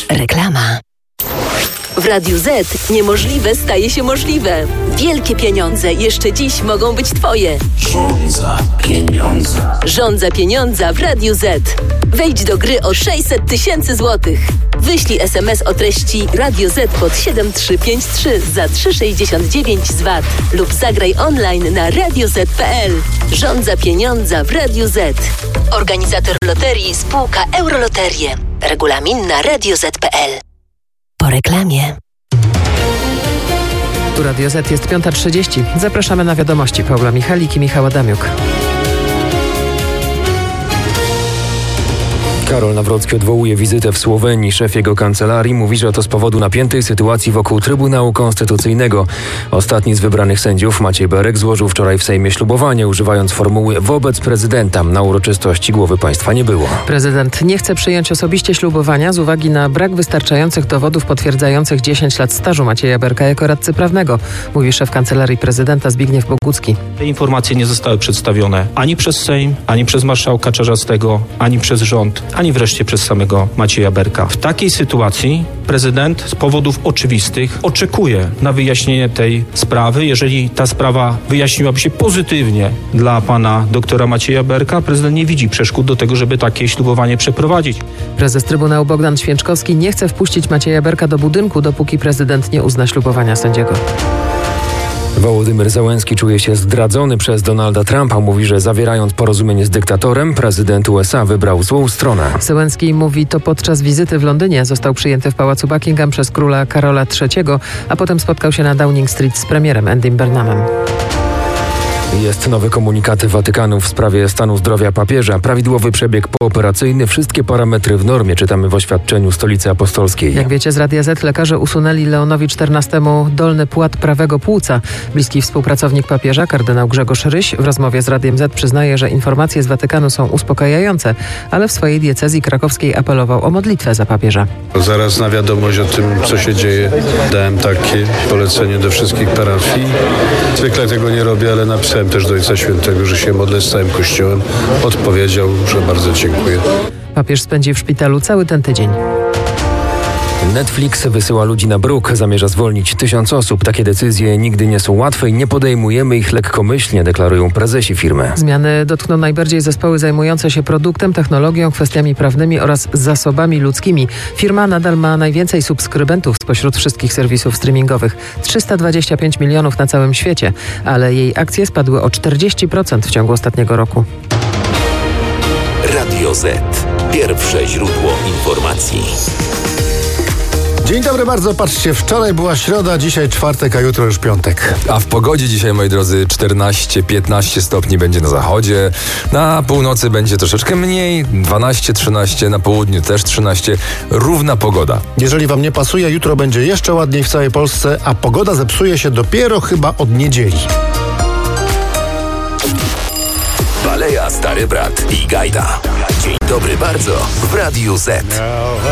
Reklama. W Radiu Z niemożliwe staje się możliwe. Wielkie pieniądze jeszcze dziś mogą być Twoje. Żądza pieniądza w Radiu Z. Wejdź do gry o 600 000 złotych. Wyślij SMS o treści Radio Z pod 7353 za 3,69 z VAT lub zagraj online na radioz.pl. Żądza pieniądza w Radiu Z. Organizator loterii spółka Euroloterie. Regulamin na radioz.pl. Po reklamie. Tu Radio Z, jest 5:30. Zapraszamy na wiadomości. Paula Michalik i Michał Adamiuk. Karol Nawrocki odwołuje wizytę w Słowenii. Szef jego kancelarii mówi, że to z powodu napiętej sytuacji wokół Trybunału Konstytucyjnego. Ostatni z wybranych sędziów, Maciej Berek, złożył wczoraj w Sejmie ślubowanie, używając formuły wobec prezydenta. Na uroczystości głowy państwa nie było. Prezydent nie chce przyjąć osobiście ślubowania z uwagi na brak wystarczających dowodów potwierdzających 10 lat stażu Macieja Berka jako radcy prawnego, mówi szef kancelarii prezydenta Zbigniew Bogucki. Te informacje nie zostały przedstawione ani przez Sejm, ani przez marszałka Czarzastego, ani przez rząd, ani wreszcie przez samego Macieja Berka. W takiej sytuacji prezydent z powodów oczywistych oczekuje na wyjaśnienie tej sprawy. Jeżeli ta sprawa wyjaśniłaby się pozytywnie dla pana doktora Macieja Berka, prezydent nie widzi przeszkód do tego, żeby takie ślubowanie przeprowadzić. Prezes Trybunału Bogdan Święczkowski nie chce wpuścić Macieja Berka do budynku, dopóki prezydent nie uzna ślubowania sędziego. Wołodymyr Zełenski czuje się zdradzony przez Donalda Trumpa. Mówi, że zawierając porozumienie z dyktatorem, prezydent USA wybrał złą stronę. Zełenski mówi to podczas wizyty w Londynie. Został przyjęty w pałacu Buckingham przez króla Karola III, a potem spotkał się na Downing Street z premierem Andym Burnhamem. Jest nowy komunikat Watykanu w sprawie stanu zdrowia papieża. Prawidłowy przebieg pooperacyjny, wszystkie parametry w normie, czytamy w oświadczeniu Stolicy Apostolskiej. Jak wiecie, z Radia Z lekarze usunęli Leonowi XIV dolny płat prawego płuca. Bliski współpracownik papieża, kardynał Grzegorz Ryś, w rozmowie z Radiem Z przyznaje, że informacje z Watykanu są uspokajające, ale w swojej diecezji krakowskiej apelował o modlitwę za papieża. Zaraz na wiadomość o tym, co się dzieje, dałem takie polecenie do wszystkich parafii. Zwykle tego nie robię, ale napisałem też do Ojca Świętego, że się modlę z całym Kościołem. Odpowiedział, że bardzo dziękuję. Papież spędzi w szpitalu cały ten tydzień. Netflix wysyła ludzi na bruk, zamierza zwolnić 1000 osób. Takie decyzje nigdy nie są łatwe i nie podejmujemy ich lekkomyślnie, deklarują prezesi firmy. Zmiany dotkną najbardziej zespoły zajmujące się produktem, technologią, kwestiami prawnymi oraz zasobami ludzkimi. Firma nadal ma najwięcej subskrybentów spośród wszystkich serwisów streamingowych. 325 milionów na całym świecie, ale jej akcje spadły o 40% w ciągu ostatniego roku. Radio Z. Pierwsze źródło informacji. Dzień dobry bardzo, patrzcie, wczoraj była środa, dzisiaj czwartek, a jutro już piątek. A w pogodzie dzisiaj, moi drodzy, 14-15 stopni będzie na zachodzie, na północy będzie troszeczkę mniej, 12-13, na południu też 13, równa pogoda. Jeżeli wam nie pasuje, jutro będzie jeszcze ładniej w całej Polsce, a pogoda zepsuje się dopiero chyba od niedzieli. Baleja, Stary Brat i Gajda. Dzień dobry bardzo w Radiu Z.